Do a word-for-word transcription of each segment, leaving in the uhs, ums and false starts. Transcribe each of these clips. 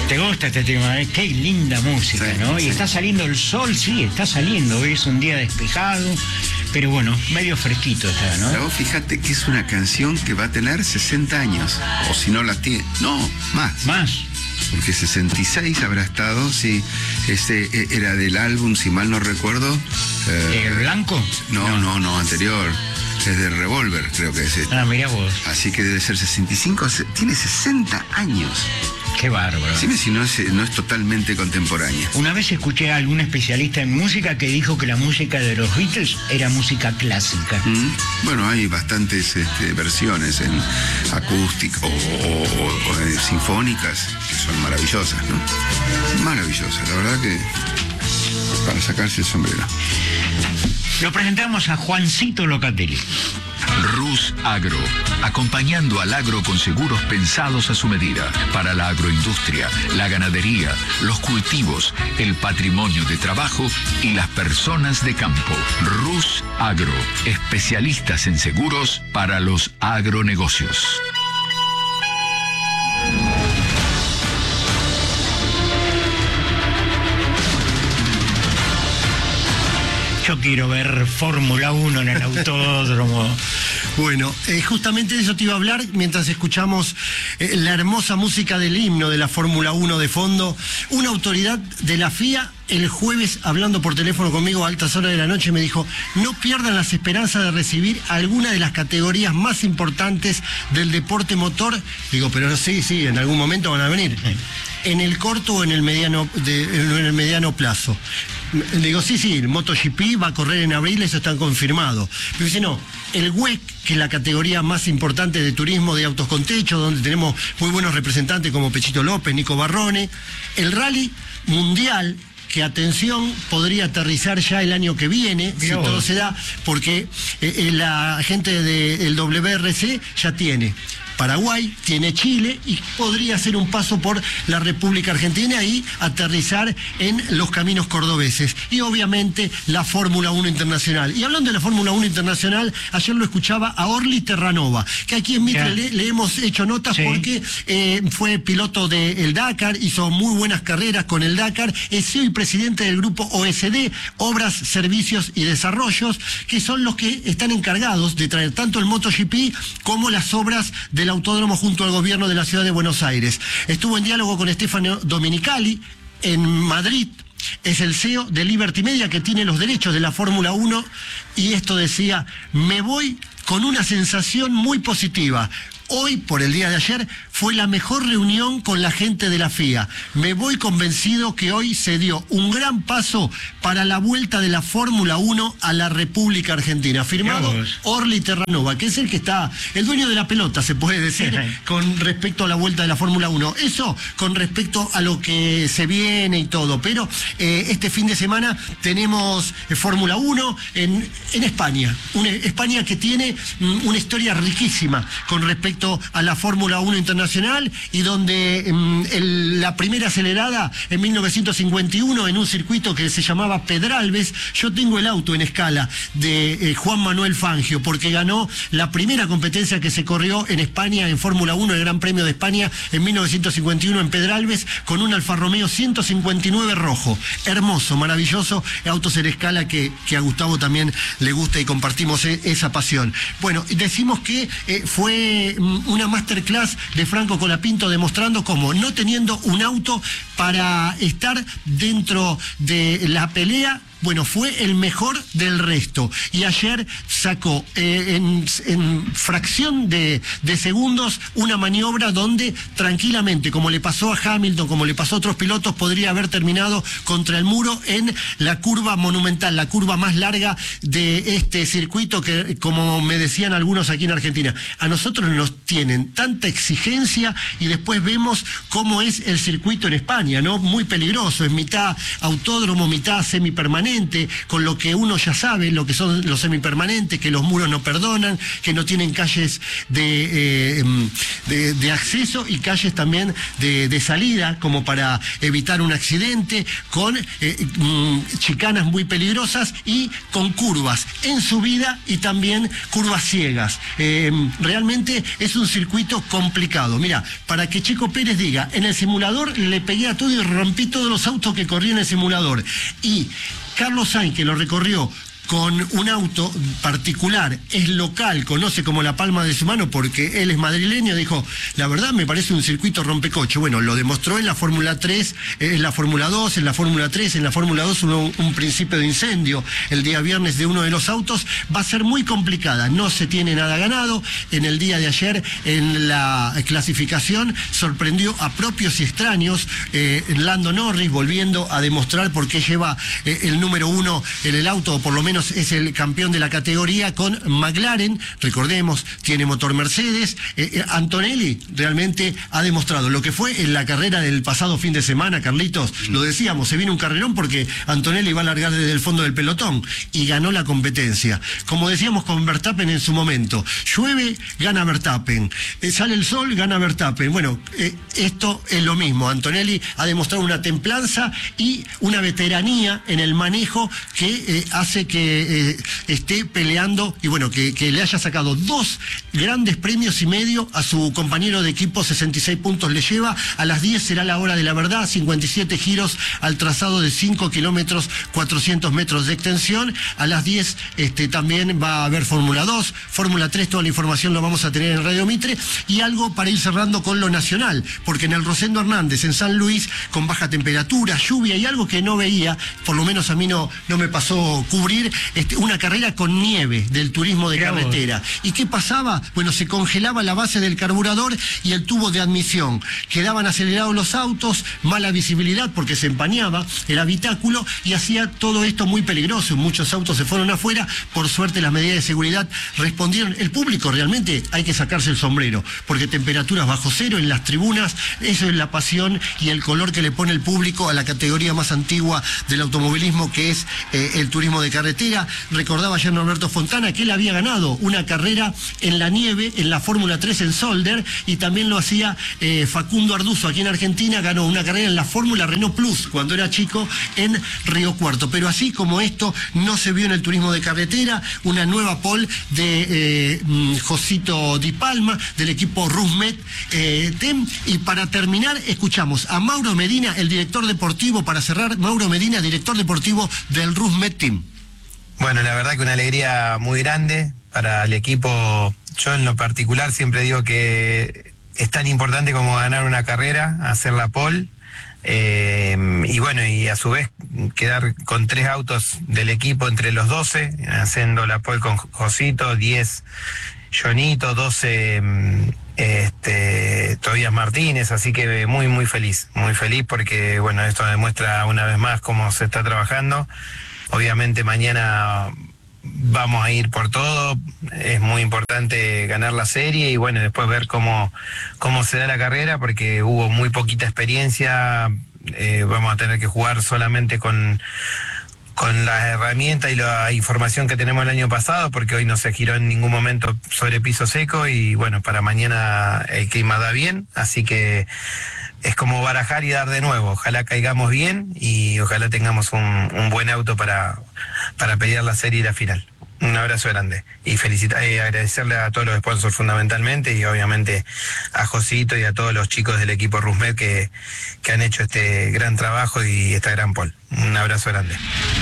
¿Te gusta este tema? ¿Eh? Qué linda música, sí, ¿no? Sí. Y está saliendo el sol, sí, está saliendo. Hoy es un día despejado, pero bueno, medio fresquito está, ¿no? Pero vos fíjate que es una canción que va a tener sesenta años. O si no la tiene... No, más. Más. Porque sesenta y seis habrá estado, sí. Este era del álbum, si mal no recuerdo. Eh, ¿El Blanco? No, no, no, no, anterior. Es de Revolver, creo que es este. Ah, mirá vos. Así que debe ser sesenta y cinco, tiene sesenta años. Qué bárbaro. Dime si no es, no es totalmente contemporánea. Una vez escuché a algún especialista en música que dijo que la música de los Beatles era música clásica. Mm. Bueno, hay bastantes este, versiones en acústica o, o, o, o en sinfónicas que son maravillosas, ¿no? Maravillosas, la verdad que para sacarse el sombrero. Lo presentamos a Juancito Locatelli. Rus Agro, acompañando al agro con seguros pensados a su medida, para la agroindustria, la ganadería, los cultivos, el patrimonio de trabajo y las personas de campo. Rus Agro, especialistas en seguros para los agronegocios. Yo quiero ver Fórmula uno en el autódromo. Bueno, eh, justamente de eso te iba a hablar mientras escuchamos eh, la hermosa música del himno de la Fórmula uno de fondo. Una autoridad de la F I A el jueves, hablando por teléfono conmigo a altas horas de la noche, me dijo: no pierdan las esperanzas de recibir alguna de las categorías más importantes del deporte motor. Digo, pero sí, sí, en algún momento van a venir. En el corto o en el mediano, de, en el mediano plazo. Le digo, sí, sí, el MotoGP va a correr en abril, eso está confirmado. Pero dice, no, el W E C, que es la categoría más importante de turismo de autos con techo, donde tenemos muy buenos representantes como Pechito López, Nico Barrone. El Rally Mundial, que atención, podría aterrizar ya el año que viene, si todo se da, porque eh, la gente del W R C ya tiene Paraguay, tiene Chile y podría ser un paso por la República Argentina y aterrizar en los caminos cordobeses. Y obviamente la Fórmula uno Internacional. Y hablando de la Fórmula uno Internacional, ayer lo escuchaba a Orly Terranova, que aquí en Mitre le, le hemos hecho notas, sí, porque eh, fue piloto del Dakar, hizo muy buenas carreras con el Dakar, es C E O y presidente del grupo O S D, Obras, Servicios y Desarrollos, que son los que están encargados de traer tanto el MotoGP como las obras de el autódromo junto al gobierno de la ciudad de Buenos Aires. Estuvo en diálogo con Stefano Domenicali en Madrid. Es el C E O de Liberty Media, que tiene los derechos de la Fórmula uno, y esto decía: me voy con una sensación muy positiva. Hoy, por el día de ayer, fue la mejor reunión con la gente de la F I A. Me voy convencido que hoy se dio un gran paso para la vuelta de la Fórmula uno a la República Argentina. Firmado Orly Terranova, que es el que está, el dueño de la pelota, se puede decir, con respecto a la vuelta de la Fórmula uno. Eso con respecto a lo que se viene y todo. Pero eh, este fin de semana tenemos eh, Fórmula uno en, en España. Una España que tiene mm, una historia riquísima con respecto a la Fórmula uno Internacional, y donde um, el, la primera acelerada en mil novecientos cincuenta y uno en un circuito que se llamaba Pedralbes. Yo tengo el auto en escala de eh, Juan Manuel Fangio, porque ganó la primera competencia que se corrió en España en Fórmula uno, el Gran Premio de España en mil novecientos cincuenta y uno en Pedralbes, con un Alfa Romeo ciento cincuenta y nueve rojo. Hermoso, maravilloso, autos en escala que, que a Gustavo también le gusta y compartimos eh, esa pasión. Bueno, decimos que eh, fue una masterclass de Franco Colapinto, demostrando cómo, no teniendo un auto para estar dentro de la pelea, bueno, fue el mejor del resto. Y ayer sacó eh, en, en fracción de, de segundos una maniobra donde tranquilamente, como le pasó a Hamilton, como le pasó a otros pilotos, podría haber terminado contra el muro en la curva monumental, la curva más larga de este circuito que, como me decían algunos aquí en Argentina, a nosotros nos tienen tanta exigencia y después vemos cómo es el circuito en España, ¿no? Muy peligroso, es mitad autódromo, mitad semipermanente. permanente, con lo que uno ya sabe, lo que son los semipermanentes, que los muros no perdonan, que no tienen calles de, eh, de, de acceso y calles también de, de salida, como para evitar un accidente, con eh, chicanas muy peligrosas y con curvas en subida y también curvas ciegas. Eh, realmente es un circuito complicado. Mira, para que Checo Pérez diga, en el simulador le pegué a todo y rompí todos los autos que corría en el simulador. Y Carlos Sainz, que lo recorrió con un auto particular, es local, conoce como la palma de su mano porque él es madrileño, dijo, la verdad me parece un circuito rompecoche. Bueno, lo demostró en la Fórmula tres, en la Fórmula dos, en la Fórmula tres, en la Fórmula dos hubo un principio de incendio el día viernes de uno de los autos. Va a ser muy complicada, no se tiene nada ganado. En el día de ayer, en la clasificación, sorprendió a propios y extraños, eh, Lando Norris, volviendo a demostrar por qué lleva eh, el número uno en el auto, o por lo menos es el campeón de la categoría con McLaren. Recordemos, tiene motor Mercedes. eh, eh, Antonelli realmente ha demostrado lo que fue en la carrera del pasado fin de semana, Carlitos. Mm. Lo decíamos, se viene un carrerón porque Antonelli va a largar desde el fondo del pelotón y ganó la competencia. Como decíamos con Verstappen en su momento, llueve, gana Verstappen, eh, sale el sol, gana Verstappen. Bueno, eh, esto es lo mismo. Antonelli ha demostrado una templanza y una veteranía en el manejo que eh, hace que Eh, esté peleando y bueno, que, que le haya sacado dos grandes premios y medio a su compañero de equipo. Sesenta y seis puntos le lleva. A las diez será la hora de la verdad, cincuenta y siete giros al trazado de cinco kilómetros, cuatrocientos metros de extensión. A las diez este, también va a haber Fórmula dos, Fórmula tres, toda la información lo vamos a tener en Radio Mitre. Y algo para ir cerrando con lo nacional, porque en el Rosendo Hernández, en San Luis, con baja temperatura, lluvia y algo que no veía, por lo menos a mí no, no me pasó cubrir, Este, una carrera con nieve del turismo de carretera. ¿Y qué pasaba? Bueno, se congelaba la base del carburador y el tubo de admisión. Quedaban acelerados los autos, mala visibilidad porque se empañaba el habitáculo y hacía todo esto muy peligroso. Muchos autos se fueron afuera. Por suerte las medidas de seguridad respondieron. El público realmente hay que sacarse el sombrero, porque temperaturas bajo cero en las tribunas, eso es la pasión y el color que le pone el público a la categoría más antigua del automovilismo, que es eh, el turismo de carretera. Recordaba ayer Norberto Fontana que él había ganado una carrera en la nieve en la Fórmula tres en Zolder, y también lo hacía eh, Facundo Arduzo aquí en Argentina, ganó una carrera en la Fórmula Renault Plus cuando era chico en Río Cuarto. Pero así como esto no se vio en el turismo de carretera, una nueva pole de eh, Josito Di Palma del equipo Rusmet eh, Tem. Y para terminar escuchamos a Mauro Medina, el director deportivo, para cerrar, Mauro Medina, director deportivo del Rusmet Team. Bueno, la verdad que una alegría muy grande para el equipo. Yo en lo particular siempre digo que es tan importante como ganar una carrera, hacer la pole, eh, y bueno, y a su vez quedar con tres autos del equipo entre los doce, haciendo la pole con Josito, diez Jonito, doce este, Tobías Martínez, así que muy muy feliz, muy feliz porque bueno, esto demuestra una vez más cómo se está trabajando. Obviamente mañana vamos a ir por todo, es muy importante ganar la serie y bueno, después ver cómo, cómo se da la carrera, porque hubo muy poquita experiencia, eh, vamos a tener que jugar solamente con, con las herramientas y la información que tenemos el año pasado, porque hoy no se giró en ningún momento sobre piso seco y bueno, para mañana el clima da bien, así que es como barajar y dar de nuevo. Ojalá caigamos bien y ojalá tengamos un, un buen auto para, para pelear la serie y la final. Un abrazo grande y felicitar y agradecerle a todos los sponsors fundamentalmente y obviamente a Josito y a todos los chicos del equipo Rusmet que, que han hecho este gran trabajo y esta gran pole. Un abrazo grande.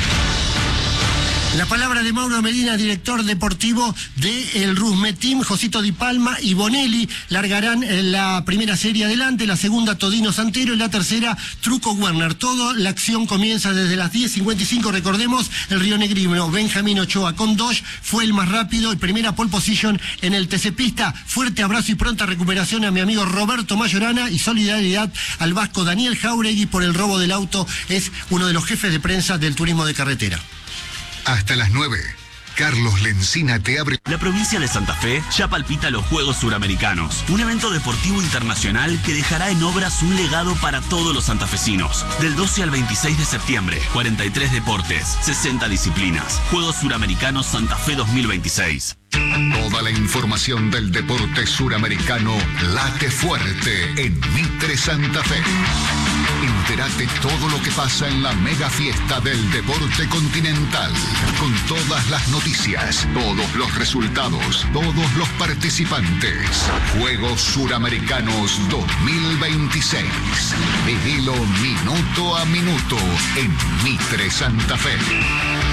La palabra de Mauro Medina, director deportivo del Rusmet Team. Josito Di Palma y Bonelli largarán la primera serie adelante, la segunda Todino Santero y la tercera Truco Werner. Toda la acción comienza desde las diez cincuenta y cinco. Recordemos, el Río Negrino, Benjamín Ochoa con Dodge fue el más rápido y primera pole position en el T C Pista. Fuerte abrazo y pronta recuperación a mi amigo Roberto Mayorana y solidaridad al vasco Daniel Jauregui por el robo del auto. Es uno de los jefes de prensa del turismo de carretera. Hasta las nueve. Carlos Lencina te abre... La provincia de Santa Fe ya palpita los Juegos Suramericanos, un evento deportivo internacional que dejará en obras un legado para todos los santafesinos. Del doce al veintiséis de septiembre, cuarenta y tres deportes, sesenta disciplinas. Juegos Suramericanos Santa Fe dos mil veintiséis. Toda la información del deporte suramericano late fuerte en Mitre Santa Fe. Entérate todo lo que pasa en la mega fiesta del deporte continental, con todas las noticias, todos los resultados, todos los participantes. Juegos Suramericanos dos mil veintiséis. Vivilo minuto a minuto en Mitre Santa Fe.